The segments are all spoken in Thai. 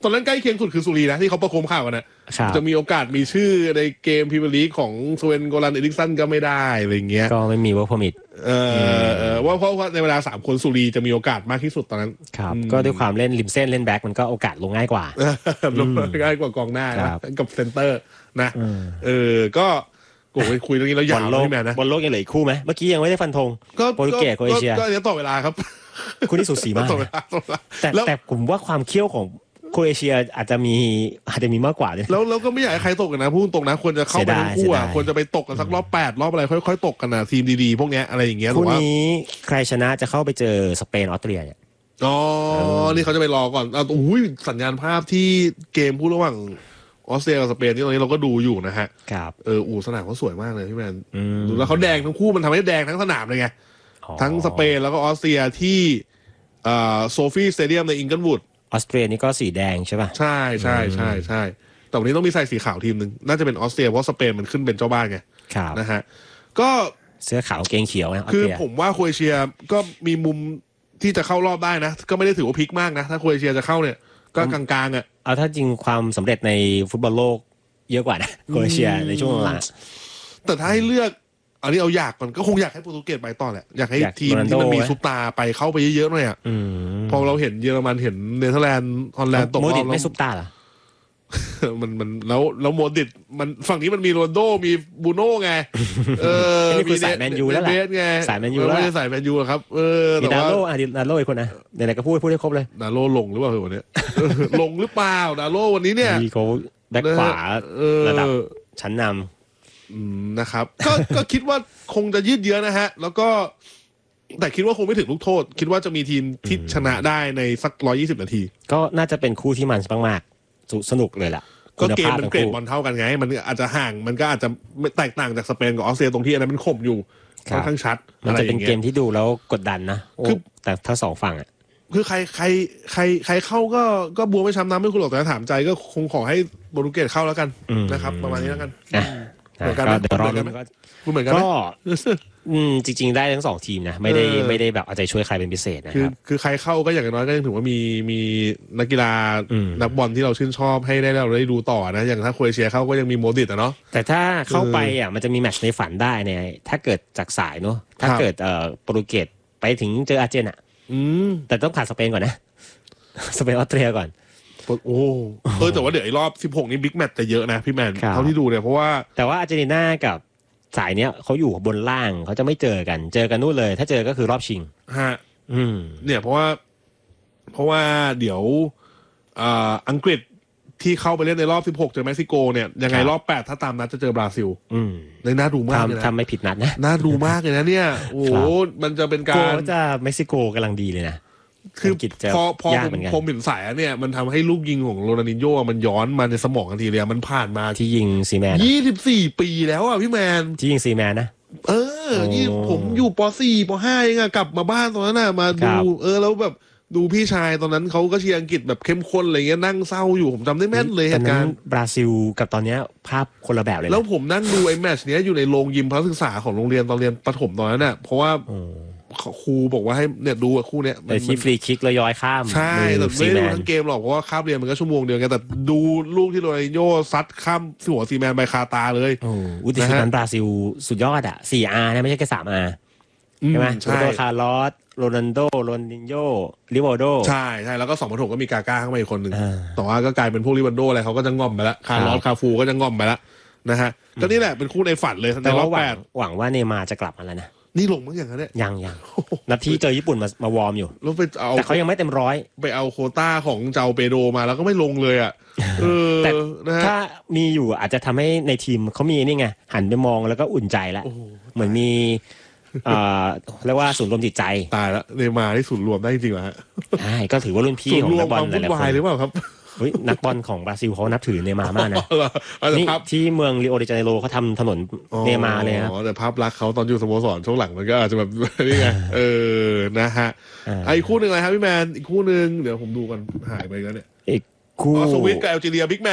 ตอนนั้นใกล้เคียงสุดคือสุรีนะที่เขาประโคมข่าวกันนะจะมีโอกาสมีชื่อในเกมพรีเมียร์ลีกของสเวนโกลันเอริกสันก็ไม่ได้อะไรเงี้ยก็ไม่มีเวิร์คพอมิทว่าเพราะในเวลา3คนสุรีจะมีโอกาสมากที่สุดตอนนั้นครับก็ด้วยความเล่นริมเส้นเล่นแบ็คมันก็โอกาสลงง่ายกว่าลงง่ายกว่ากองหน้ากับเซนเตอร์นะก็คุยเรื่องนี้แล้วยาวพี่แมนนะบอลโลกยังเหลืออีกคู่ไหมเมื่อกี้ยังไม่ได้ฟันธงโปรตุเกสโครเอเชียก็เดี๋ยวต่อเวลาครับคู่ที่สูสีมากแต่ผมว่าความเขี้ยวของโครเอเชียอาจจะมีมากกว่าเลยแล้วก็ไม่อยากให้ใครตกกันนะพูดตรงนะควรจะเข้าไปทั้งคู่ควรจะไปตกกันสักรอบ8รอบอะไรค่อยๆตกกันนะทีมดีๆพวกเนี้ยอะไรอย่างเงี้ยคู่นี้ใครชนะจะเข้าไปเจอสเปนออสเตรียเนี่ยนี่เขาจะไปรอก่อนสัญญาณภาพที่เกมพูดระหว่างออสเตรียกับสเปนที่ตอนนี้เราก็ดูอยู่นะฮะครับสนามเขาสวยมากเลยพี่แมนดูแล้วเขาแดงทั้งคู่มันทำให้แดงทั้งสนามเลยไงทั้งสเปนแล้วก็ออสเตรียที่โซฟีสเตเดียมในอิงเกิลวูดออสเตรียนี่ก็สีแดงใช่ป่ะใช่แต่วันนี้ต้องมีใส่สีขาวทีมหนึ่งน่าจะเป็นออสเตรียเพราะสเปนมันขึ้นเป็นเจ้าบ้านไงนะฮะก็เสื้อขาวเกงเขียวนะคือผมว่าโครเอเชียก็มีมุมที่จะเข้ารอบได้นะก็ไม่ได้ถือว่าพลิกมากนะถ้าโครเอเชียจะเข้าเนี่ยก็กลางๆเอาถ้าจริงความสำเร็จในฟุตบอลโลกเยอะกว่านะโครเอเชียในช่วงหลังแต่ถ้าให้เลือกอันนี้เอาอยากก่อนก็คงอยากให้โปรตุเกสไปต่อแหละอยากให้ทีมที่มันมีซุปตาไปเข้าไปเยอะๆหน่อยพอเราเห็นเยอรมันเห็นเนเธอร์แลนด์ฮอลแลนด์ตกรอบโมดิตไม่ซุปตาเหรอมันแล้วโมดิตมันฝั่งนี้มันมีโรนโดมีบูโน่ไงนี่คือสายแมนยูแล้วแหละสายแมนยูแล้วไม่ใช่สายแมนยูครับมีดาโลอีกคนนะไหนๆก็พูดให้ครบเลยดาโลลงหรือเปล่าวันนี้ลงหรือเปล่าดาโลวันนี้เนี่ยเขาแบ็คขวาระดับชั้นนำนะครับก็คิดว่าคงจะยืดเยื้อนะฮะแล้วก็แต่คิดว่าคงไม่ถึงลูกโทษคิดว่าจะมีทีมที่ชนะได้ในสัก120 นาทีก็น่าจะเป็นคู่ที่มันมากๆสนุกเลยล่ะก็เกมมันเกรดบอลเท่ากันไงมันอาจจะห่างมันก็อาจจะแตกต่างจากสเปนกับออสเตรียตรงที่อันนั้นมันข่มอยู่ค่อนข้างชัดมันจะเป็นเกมที่ดูแล้วกดดันนะคือแต่ทั้งสองฝั่งคือใครเข้าก็บัวไม่ช้ำน้ำไม่คุณหรอกแต่ถามใจก็คงขอให้โปรตุเกสเข้าแล้วกันนะครับประมาณนี้แล้วกันเหมือนกันเดี๋ยวรอดูคุณเหมือนกันก็จริงๆได้ทั้ง2ทีมนะไม่ได้แบบเอาใจช่วยใครเป็นพิเศษนะครับคือใครเข้าก็อย่างน้อยก็ยังถือว่ามีนักกีฬานักบอลที่เราชื่นชอบให้เราได้ดูต่อนะอย่างถ้าโครเอเชียเข้าก็ยังมีโมดิตเนาะแต่ถ้าเข้าไปมันจะมีแมตช์ในฝันได้เนี่ยถ้าเกิดจากสายเนาะถ้าเกิดโปรตุเกสไปถึงเจออาร์เจนแต่ต้องผ่านสเปนก่อนนะสเปนออสเตรียก่อนแต่ว่าเดี๋ยวไอ้รอบ16นี้บิ๊กแมตช์จะเยอะนะพี่แมนเท่าที่ดูเนี่ยเพราะว่าแต่ว่าอาร์เจนตินากับสายเนี้ยเขาอยู่บนล่างเขาจะไม่เจอกันนู่นเลยถ้าเจอก็คือรอบชิงฮะเนี่ยเพราะว่าเดี๋ยวอังกฤษที่เข้าไปเล่นในรอบ16เจอเม็กซิโกเนี่ยยังไงรอบ8ถ้าตามนัดจะเจอบราซิลเลยน่าดูมากเลยนะทำไม่ผิดนัดนะน่าดูมากเลยนะเนี่ยโอ้โหมันจะเป็นการจะเม็กซิโกกำลังดีเลยนะคือพอผมเห็นสายเนี่ยมันทำให้ลูกยิงของโรนัลดินโญ่มันย้อนมาในสมองทันทีเลยมันผ่านมาที่ยิงซีแมน 24 ปีแล้วอ่ะพี่แมนที่ยิงซีแมนนะนี่ผมอยู่ป.4 ป.5 เองกลับมาบ้านตอนนั้นน่ะมาดูแล้วแบบดูพี่ชายตอนนั้นเขาก็เชียร์อังกฤษแบบเข้มข้นอะไรเงี้ยนั่งเศร้าอยู่ผมจำได้แม่นเลยเหตุการณ์บราซิลกับตอนนี้ภาพคนละแบบเลยแล้วผมนั่งดูไอ้แมตช์เนี้ยอยู่ในโรงยิมพระศึกษาของโรงเรียนตอนเรียนประถมตอนนั้นน่ะเพราะว่าครูบอกว่าให้เนี่ยดูคู่เนี้ยแต่ที่ฟรีคิกแล้วย้อยข้ามใช่แต่ไม่ได้ดูทั้งเกมหรอกเพราะว่าคาบเรียนมันก็ชั่วโมงเดียวกันแต่ดูลูกที่โรนัลดินโญ่ซัดข้ามหัวซีแมนไปคาตาเลยแต่ชุดนั้นบราซิลสุดยอดอ่ะ 4R นะไม่ใช่แค่ 3R ใช่ไหมโรเบโตคาร์ลอสโรนัลโดโรนัลดินโญ่ริวัลโดใช่แล้วก็2ประถมก็มีกาก้าเข้ามาอีกคนนึงแต่ว่าก็กลายเป็นพวกริวัลโดอะไรเขาก็จะง่อมไปแล้วคาร์ลอสคาฟูก็จะง่อมไปแล้วนะฮะก็นี่แหละเป็นคู่ในฝันเลยในรอบ8 หวังว่าเนย์มาร์จะกลับมาแล้วนะนี่ลงมั้งอย่างนั้นเนี่ยยังนัดที่เจอญี่ปุ่นมาวอร์มอยู่แต่เขายังไม่เต็มร้อยไปเอาโควต้าของเจ้าเปโดมาแล้วก็ไม่ลงเลยอ่ะแต่ถ้ามีอยู่อาจจะทำให้ในทีมเขามีนี่ไงหันไปมองแล้วก็อุ่นใจแล้วเหมือนมีเรียกว่าศูนย์รวมจิตใจตายแล้วเนย์มาร์ที่ศูนย์รวมได้จริงเหรอฮะใช่ก็ถือว่ารุ่นพี่ของนักบอลหลายๆคนหรือเปล่าครับนักบอลของบราซิลเขานับถือเนย์มาร์มากนะนี่ที่เมืองริโอเดจาเนโรเขาทำถนนเนย์มาร์เลยครับแต่ภาพลักษณ์เขาตอนอยู่สโมสรช่วงหลังมันก็อาจจะแบบนี่ไงนะฮะอีกคู่หนึ่งอะไรครับพี่แมนอีกคู่หนึ่งเดี๋ยวผมดูกันหายไปแล้วเนี่ยอีกคู่สวิตกับแอลจีเรียบิ๊กแมช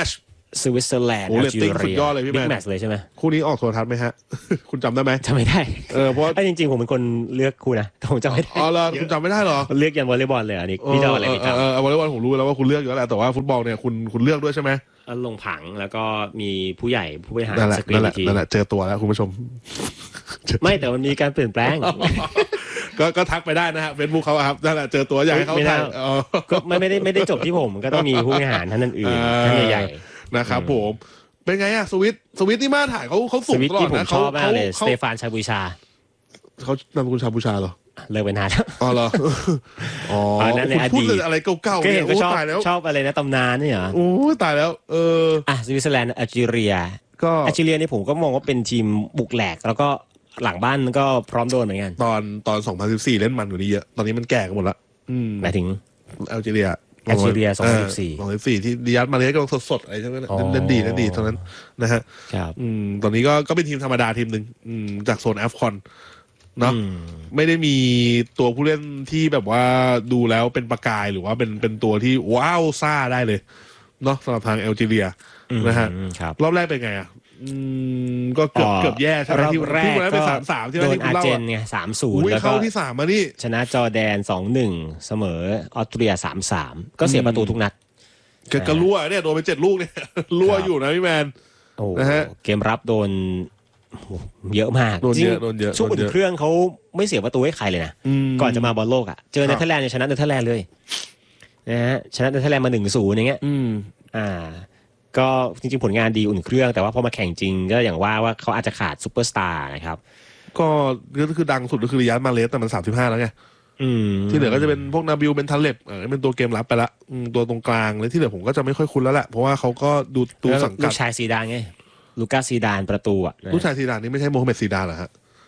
สวิตเซอร์แลนด์โอ้เรตติ้งสุดยอดเลยพี่แมนบิ๊กแมตช์เลยใช่ไหมคู่นี้ออกโทรทัศน์ไหมฮะ คุณจำได้ไหมจำไม่ได้เพราะจริงๆผมเป็นคนเลือกคู่นะแต่ผมจำไม่ได้อ๋อเหรอคุณจำไม่ได้เหรอเลือกยันวอลเลย์บอลเลยอันนี้พี่จะเอาอะไรไปจำวอลเลย์บอลผมรู้แล้วว่าคุณเลือกอยู่แล้วแหละแต่ว่าฟุตบอลเนี่ยคุณเลือกด้วยใช่ไหมลงผังแล้วก็มีผู้ใหญ่ผู้บริหารนั่นแหละสกรีนอีกทีนั่นแหละเจอตัวแล้วคุณผู้ชมไม่แต่มันมีการเปลี่ยนแปลงก็ทักไปได้นะฮะเฟซบุ๊กเขาครับนั่นแหละเจอตัวอยากให้เขาไม่ได้ถ่ายก็ไม่ได้จบที่ผมก็ต้องมีผู้บริหารท่านอื่นๆท่านใหญ่นะครับผมเป็นไงอะสวิตนี่มาถ่ายเขาๆสูสงวิตตลอที่ดผมนะชอบมากเลยสเขาเตฟานชาบูชาเขานามสกุลชาบูชาเหรอเลิกไปนานแล้วอ๋อเหรออ๋อนั่นในคุณอพูดดีตอะไรเก่าๆก็เนี่เห็ยนก็โอ้ชอบตายแล้วชอบอะไรนะตำนานนี่เหรอโอ้ตายแล้วสวิตเซอร์แลนด์แอลจีเรียก็แอลจีเรียนี่ผมก็มองว่าเป็นทีมบุกแหลกแล้วก็หลังบ้านก็พร้อมโดนเหมือนกันตอน2014เล่นมันกว่านี้เยอะตอนนี้มันแก่กันหมดละหมายถึงแอลจีเรีย 2014 ที่ดิยัสมาเลสกำลังสดๆอะไรใช่ไหมเล่นดีตอนนั้นนะฮะครับตอนนี้ก็เป็นทีมธรรมดาทีมหนึ่งจากโซนแอฟคอนเนาะไม่ได้มีตัวผู้เล่นที่แบบว่าดูแล้วเป็นประกายหรือว่าเป็นตัวที่ว้าวซ่าได้เลยเนาะสำหรับทางแอลจีเรียนะฮะรอบแรกเป็นไงอ่ะก็เกือบแย่ใช่ไหมที่แรกไป3-3ที่โดนที่คุอาณร์เล่าเจนไง3-0แล้วก็เข้าที่3มานี่ชนะจอร์แดน 2-1 เสมอออสเตรีย 3-3 ก็เสียประตูทุกนัดก็รั่วเนี่ยโดนไป7 ลูกเนี่ยรั่วอยู่นะพี่แมนโอ้นะฮะเกมรับโดนเยอะมากโดนเยอะช่วงอุ่นเครื่องเขาไม่เสียประตูให้ใครเลยนะก่อนจะมาบอลโลกอ่ะเจอเนเธอร์แลนด์ชนะเนเธอร์แลนด์เลยนะฮะชนะเนเธอร์แลนด์มา 1-0 อย่างเงี้ยก็จริงๆผลงานดีอุ่นเครื่องแต่ว่าพอมาแข่งจริงก็อย่างว่าเขาอาจจะขาดซูเปอร์สตาร์นะครับก็คือดังสุดก็คือริยัสมาเลสแต่มัน35แล้วไงที่เหลือก็จะเป็นพวกนาบิลเป็นทัลเล็บเป็นตัวเกมรับไปละตัวตรงกลางเลยที่เหลือผมก็จะไม่ค่อยคุ้นแล้วแหละเพราะว่าเขาก็ดูสังกัดลูกชายซีดานไงลูก้าซีดานประตูอ่ะลูกชายซีดานนี่ไม่ใช่โมฮัมเหม็ดซีดานเหรอฮะ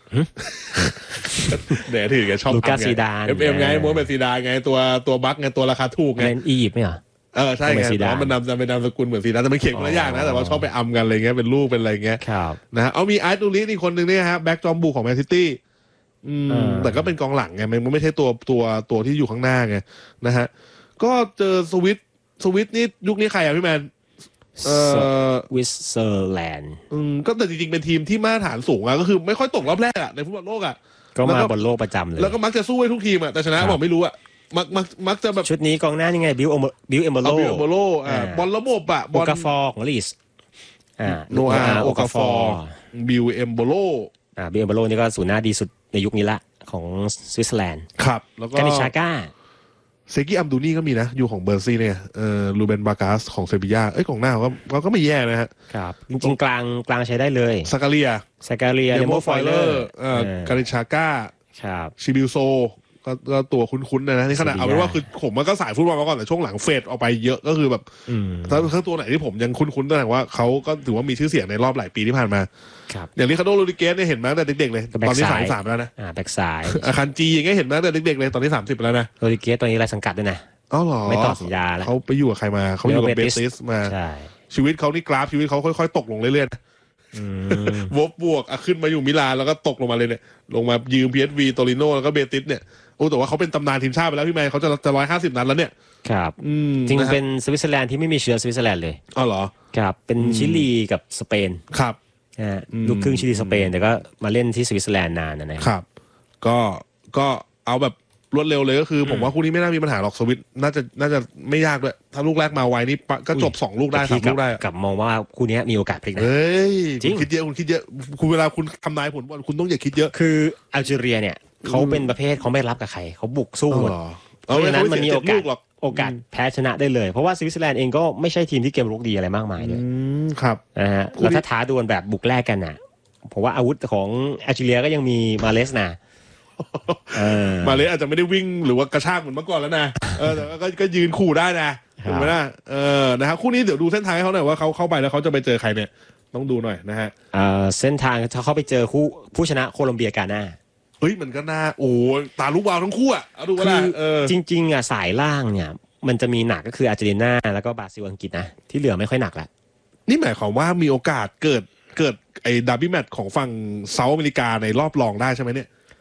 เดี๋ยวถือแกชอบลูก้าซีดานเอ็มไงโมฮัมเหม็ดซีดานไงตัวบัคไงตัวราคาถูกไงเล่นอียิปต์ไม่เหรอใช่ไงมันเป็นนามสกุลเหมือนซีดานแต่มันเขียนคนละอย่างนะแต่ว่าชอบไปอำกันอะไรเงี้ยเป็นลูกเป็นอะไรเงี้ยนะเอามีอาร์ตูริอีกคนหนึ่งเนี่ยฮะแบ็กจอมบุกของแมนซิตี้แต่ก็เป็นกองหลังไงมันไม่ใช่ตัวที่อยู่ข้างหน้าไงนะฮะก็เจอสวิตนี่ยุคนี้ใครอ่ะพี่แมนสวิตเซอร์แลนด์ก็แต่จริงๆเป็นทีมที่มาตรฐานสูงอะก็คือไม่ค่อยตกรอบแรกอะในฟุตบอลโลกอะก็มาบอลโลกประจำเลยแล้วก็มักจะสู้ให้ทุกทีมอะแต่ชนะบอกไม่รู้อะมักจะแบบชุดนี้กองหน้ายังไงบิลเอมโบโลบอลระบบอะโอกาฟอร์ของลีสโนอาโอกาฟอร์บิลเอมโบโลบิลเอมโบโลนี่ก็ศูนย์หน้าดีสุดในยุคนี้ละของสวิตเซอร์แลนด์ครับแล้วก็กานิชาก้าเซกิอัมดูนี่ก็มีนะอยู่ของเบอร์ซี่เนี่ยลูเบนบากัสของเซบีย่าของหน้าเขาก็ไม่แย่นะฮะครับจริงๆกลางใช้ได้เลยซากาเรียเดโมฟอยเลอร์กานิชาก้าชิบิลโซก็ตัวคุ้นๆนะนี่ขนาดเอาเป็นว่าคือผมมันก็สายฟุตบอลมาก่อนแต่ช่วงหลังเฟดออกไปเยอะก็คือแบบถ้าตัวไหนที่ผมยังคุ้นๆแต่ว่าเขาก็ถือว่ามีชื่อเสียงในรอบหลายปีที่ผ่านมาอย่างริคาร์โดโรดิเกสเนี่ยเห็นมาตั้งแต่เด็กๆเลยตอนนี้33แล้วนะแบ็กซ้ายอาคันจีอย่างเงี้ยเห็นมาตั้งแต่เด็กๆเลยตอนนี้30แล้วนะโรดิเกสตอนนี้รายสังกัดด้วยนะอ๋อเหรอไม่ต่อสัญญาแล้วเขาไปอยู่กับใครมาเขาอยู่กับเบติสมาชีวิตเขานี่กราฟชีวิตเขาค่อยๆตกลงเรื่อยๆบวกขึ้นมาอยู่มิลานแล้วก็ตกลงมาเลยเนี่ยลงมายืม PSV โตริโนแล้วก็เบติสเนี่ยโอ้แต่ว่าเขาเป็นตำนานทีมชาติไปแล้วพี่แมนเขาจะ150 นัดแล้วเนี่ยครับจริงเป็นสวิตเซอร์แลนด์ที่ไม่มีเชื้อสวิตเซอร์แลนด์เลยอ๋อเหรอครับเป็นชิลีกับสเปนครับลูกครึ่งชิลีสเปนแต่ก็มาเล่นที่สวิตเซอร์แลนด์นานนะครับก็เอาแบบรวดเร็วเลยก็คือผมว่าคู่นี้ไม่น่ามีปัญหาหรอกสวิตน่าจะไม่ยากด้วยถ้าลูกแรกมาไวนี่ก็จบ2 ลูกได้3 ลูกได้กับมองว่าคู่นี้มีโอกาสพลิกนะเฮ้ยคุณคิดเยอะคุณเวลาคุณทำนายผลบอลคุณต้องอย่าคิดเยอะคือแอลจีเรียเนี่ยเขาเป็นประเภทเขาไม่รับกับใครเขาบุกสู้หมดเพราะฉะนั้นมันมีโอกาสแพ้ชนะได้เลยเพราะว่าสวิตเซอร์แลนด์เองก็ไม่ใช่ทีมที่เกมรุกดีอะไรมากมายเลยครับนะฮะแล้วถ้าท้าดวลแบบบุกแรกกันน่ะผมว่าอาวุธของแอลจีเรียก็ยังมีมาเลสนะมาเลสอาจจะไม่ได้วิ่งหรือว่ากระชากเหมือนเมื่อก่อนแล้วนะแต่ก็ยืนขู่ได้นะถูกไหมนะนะครับคู่นี้เดี๋ยวดูเส้นทางให้เขาหน่อยว่าเขาเข้าไปแล้วเขาจะไปเจอใครเนี่ยต้องดูหน่อยนะฮะเส้นทางถ้าเขาไปเจอผู้ชนะโคลอมเบียกาน่ามันก็น่าโอ้ตาลูกวาวทั้งคู่อ่ะดูก็ได้จริงๆสายล่างเนี่ยมันจะมีหนักก็คืออาร์เจนตินาแล้วก็บราซิลอังกฤษนะที่เหลือไม่ค่อยหนักละนี่หมายความว่ามีโอกาสเกิดไอ้ดับเบิลแมตช์ของฝั่งเซาท์อเมริกาในรอบรองได้ใช่ไหมเนี่ย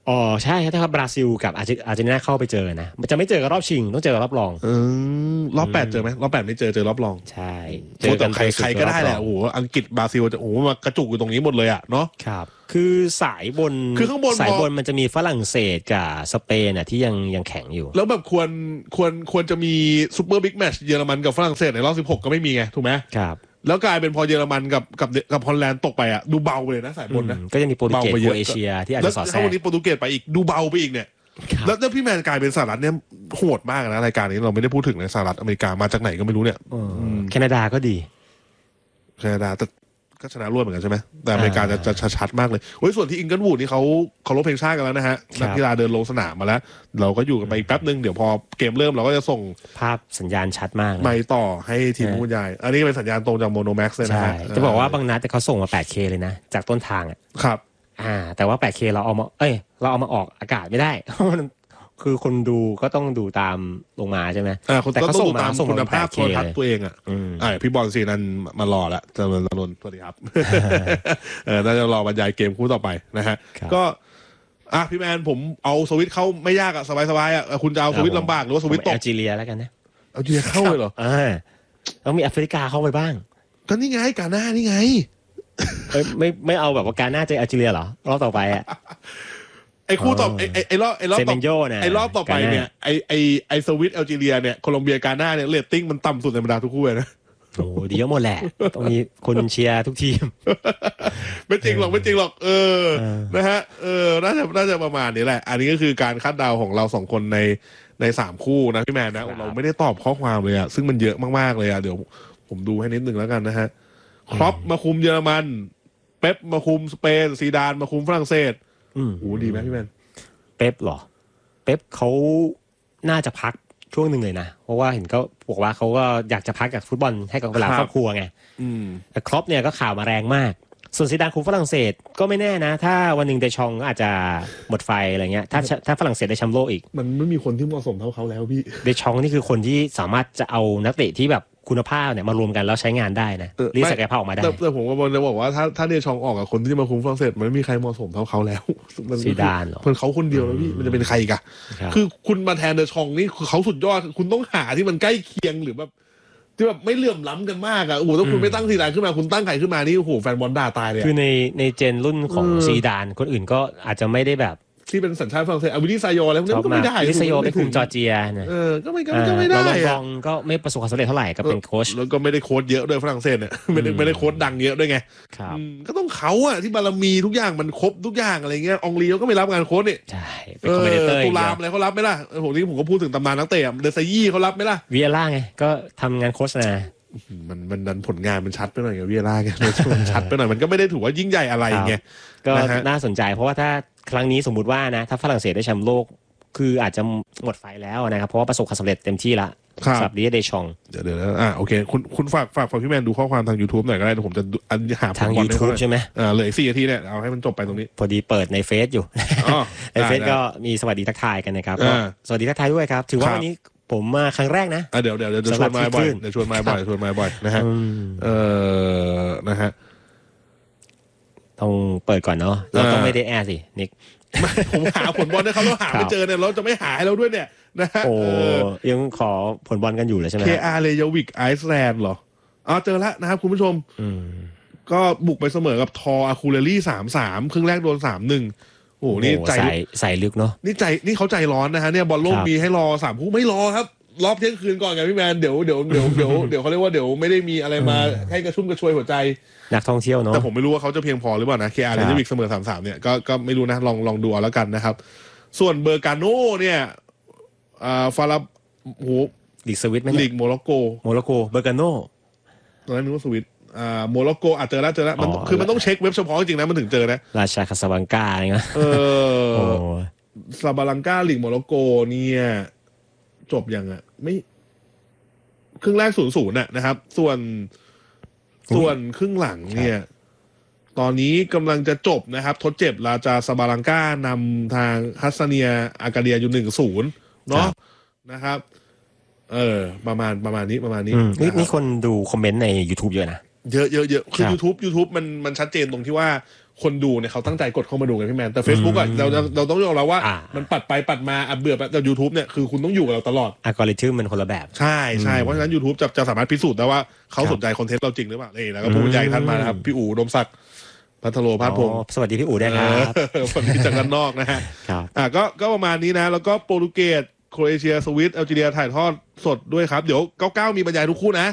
อ๋อใช่ถ้าบราซิลกับอาร์เจนตินาเข้าไปเจอนะมันจะไม่เจอกันรอบชิงต้องเจอกันรอบรองรอบ8เจอไหมรอบ8ไม่เจอรอบรองใช่เจอกันใครก็ได้แหละโอ้โหอังกฤษบราซิลจะโอ้โหมากระจุกอยู่ตรงนี้หมดเลยอ่ะเนาะครับคือสายบนคือข้างบนสายบนมันจะมีฝรั่งเศสกับสเปนที่ยังแข็งอยู่แล้วแบบควรจะมีซูเปอร์บิ๊กแมตช์เยอรมันกับฝรั่งเศสในรอบ16ก็ไม่มีไงถูกไหมครับแล้วกลายเป็นพอเยอรมันกับฮอลแลนด์ตกไปอ่ะดูเบาไปเลยนะสายบนนะก็จะมีโปรตุเกสโครเอเชียที่อาจจะสอดแทรกแล้ววันนี้โปรตุเกสไปอีกดูเบาไปอีกเนี่ยแล้วพี่แมนกลายเป็นสหรัฐเนี่ยโหดมากนะรายการนี้เราไม่ได้พูดถึงในสหรัฐอเมริกามาจากไหนก็ไม่รู้เนี่ยแคนาดาก็ดีแคนาดาแต่ก็ชนะรวดเหมือนกันใช่ไหมแต่อเมริกาจะชัดมากเลยโอ้ยส่วนที่อิงเกิลวูดนี่เขาเคารพเพลงชาติกันแล้วนะฮะนักกีฬาเดินลงสนามมาแล้วเราก็อยู่กันไปอีกแป๊บนึงเดี๋ยวพอเกมเริ่มเราก็จะส่งภาพสัญญาณชัดมากไม่ต่อให้ทีมผู้ใหญ่อันนี้เป็นสัญญาณตรงจากโมโนแม็กซ์เลยนะฮะจะบอกว่าบางนัดแต่เขาส่งมา 8K เลยนะจากต้นทางอ่ะครับแต่ว่า 8K เราเอามาออกอากาศไม่ได้คือคนดูก็ต้องดูตามลงมาใช่ไหมแต่เขาส่งตามคุณภาพโทรทัศน์ตัวเองอ่ะพี่บอลซีนั้นมารอแล้วเจริญนนท์สวัสดีครับน่าจะรอบรรยายเกมคู่ต่อไปนะฮะก็พี่แมนผมเอาสวิตเข้าไม่ยากอ่ะสบายๆอ่ะคุณจะเอาสวิตลำบากหรือว่าสวิตตกแอลจีเรียแล้วกันนะแอลจีเรียเข้าเลยเหรอต้องมีแอฟริกาเข้าไปบ้างก็นี่ไงกาน่านี่ไงไม่เอาแบบว่าการน่าเจอแอลจีเรียเหรอรอบต่อไปอ่ะไอ้คู่ต่อไอ้รอบต่อไปเนี่ยไอ้สวิตแอลจีเรียเนี่ยโคลอมเบียกาน่าเนี่ยเรตติ้งมันต่ำสุดในบรรดาทุกคู่เลยนะโอ้ดีเยอะหมดแหละต้องมีคนเชียร์ทุกทีมไม่จริงหรอกนะฮะน่าจะประมาณนี้แหละอันนี้ก็คือการคาดเดาของเรา2คนใน3คู่นะพี่แมนนะเราไม่ได้ตอบข้อความเลยซึ่งมันเยอะมากๆเลยเดี๋ยวผมดูให้นิดนึงแล้วกันนะฮะครอปมาคุมเยอรมันเป๊ปมาคุมสเปนซีดานมาคุมฝรั่งเศสโอ้ดีไหมพี่แมนเป๊ปเหรอเป๊ปเขาน่าจะพักช่วงหนึ่งเลยนะเพราะว่าเห็นเขาบอกว่าเขาก็อยากจะพักจากฟุตบอลให้กับเวลาครอบครัวไงแต่ครอปเนี่ยก็ข่าวมาแรงมากส่วนซีดานคุมฝรั่งเศสก็ไม่แน่นะถ้าวันหนึ่งเดชองก็อาจจะหมดไฟอะไรเงี้ยถ้าฝรั่งเศสได้แชมป์โลกอีกมันไม่มีคนที่เหมาะสมเท่าเขาแล้วพี่เดชองนี่คือคนที่สามารถจะเอานักเตะที่แบบคุณภาพเนี่ยมารวมกันแล้วใช้งานได้นะรีศักยภาพออกมาได้แต่ผมก็จะบอกว่าถ้าเดชองออกกับคนที่มาคุมฝรั่งเศสมันไม่มีใครเหมาะสมเท่าเขาแล้วซีดานเหรอเพื่อนเขาคนเดียวแล้วพี่มันจะเป็นใครกันคือคุณมาแทนเดชองนี่คือเขาสุดยอดคุณต้องหาที่มันใกล้เคียงหรือแบบที่แบบไม่เหลื่อมล้ำกันมากโอ้โหถ้าคุณไม่ตั้งซีดานขึ้นมาคุณตั้งใครขึ้นมานี่โอ้โหแฟนบอลด่าตายเลยคือในเจนรุ่นของซีดานคนอื่นก็อาจจะไม่ได้แบบที่เป็นสัญชาติฝรั่งเศสวินิซายโยอะไรพวกนี้ก็ไม่ได้วินิซายโยไปคุมจอร์เจียนะก็ไม่ได้ลองก็ไม่ประสบความสำเร็จเท่าไหร่ก็เป็นโค้ชแล้วก็ไม่ได้โค้ชเยอะด้วยฝรั่งเศสเนี่ยไม่ได้โค้ชดังเยอะด้วยไงก็ต้องเขาที่บารมีทุกอย่างมันครบทุกอย่างอะไรเงี้ยองลีก็ไม่รับงานโค้ชนี่ใช่เป็นคอมเมนเตอร์ตุลามอะไรเขารับไหมล่ะผมก็พูดถึงตำนานนักเตะเดซยี่เขารับไหมล่ะวิเอล่าไงก็ทำงานโค้ชนะมันดันผลงานมันชัดไปหน่อยกับวิเอล่าไงมันชัดไปหน่อยมันก็ไม่ได้ถือว่ายิ่งใหญ่อะไรไงก็น่าสนใจเพราะว่าถ้าครั้งนี้สมมุติว่านะถ้าฝรั่งเศสได้แชมป์โลกคืออาจจะหมดไฟแล้วนะครับเพราะว่าประสบความสำเร็จเต็มที่ละสำหรับดิเดชองเดี๋ยวโอเคคุณฝากพี่แมนดูข้อความทาง YouTube หน่อยก็ได้ผมจะหาทาง YouTube ใช่ไหมเลย4 นาทีเนี่ยเอาให้มันจบไปตรงนี้พอดีเปิดในเฟซอยู่ในเฟซก็มีสวัสดีทักทายกันนะครับสวัสดีทักทายด้วยครับถือว่าวันนี้ผมมาครั้งแรกนะเดี๋ยวชวนมาบ่อยชวนมาบ่อยนะฮะนะฮะต้องเปิดก่อนเนาะเราต้องไม่ได้แอร์สินิกผมหาผลบอลให้เขาเราหาไม่เจอเนี่ยเราจะไม่หาให้เราด้วยเนี่ยนะฮะยังขอผลบอลกันอยู่เลยใช่ไหม KR เลวิกไอซ์แลนด์เหรอเจอแล้วนะครับคุณผู้ชมก็บุกไปเสมอกับทออาคูเลรี่3-3ครึ่งแรกโดน 3-1โอ้โหนี่ใจใส่ลึกเนาะนี่เขาใจร้อนนะฮะเนี่ยบอลโลกมีให้รอ3 คู่ไม่รอครับรอบเที่ยงคืนก่อนไงพี่แมนเดี๋ยวเขาเรียกว่าเดี๋ยวไม่ได้มีอะไรมาให้กระชุ่มกระชวยหัวใจนักท่องเที่ยวเนาะแต่ผมไม่รู้ว่าเขาจะเพียงพอหรือเปล่านะ KR เลวิกเสมอ 3-3เนี่ยก็ไม่รู้นะลองดูเอาแล้วกันนะครับส่วนเบอร์กาโน่เนี่ยฟาราโหลีกสวิตไหมลีกโมร็อกโกเบอร์กาโน่ตอนนั้นนึกว่าสวิตโมร็อกโกเจอแล้วมันคือมันต้องเช็คเว็บเฉพาะจริงนะมันถึงเจอนะราชาคาซาบังกาอะไรเงี้ยซาบาลังกาลีกโมร็อกโกเนี่ยจบยังไม่ครึ่งแรก0-0นะครับส่วนครึ่งหลังเนี่ยตอนนี้กำลังจะจบนะครับทดเจ็บราชาซาบาลังกานำทางฮัสซาเนียอากาเดียอยู่1-0เนาะนะครับประมาณนี้นี่คนดูคอมเมนต์ใน YouTube เยอะนะเยอะคือ YouTube มันชัดเจนตรงที่ว่าคนดูเนี่ยเขาตั้งใจกดเข้ามาดูไงพี่แมนแต่ Facebook อ่ะเราต้องยอมรับว่ามันปัดไปปัดมาเบื่อแต่ YouTube เนี่ยคือคุณต้องอยู่กับเราตลอดอัลกอริทึมมันคนละแบบใช่ใช่เพราะฉะนั้น YouTube จะสามารถพิสูจน์ได้ว่าเขาสนใจคอนเทนต์เราจริงหรือเปล่านี่แล้วก็ผู้บรรยายท่านมานะครับพี่อู๋ดมศักดิ์พัทโลภาสพงศ์สวัสดีพี่อู๋ด้วยครับสวัสดีจากด้านนอกนะฮะก็ประมาณนี้นะแล้วก็โปรตุเกสโครเอเชียสวิตแอลจีเรียถ่ายทอดสดด้วยครับเดี๋ยว99มีบรรยายทุกคู่นะ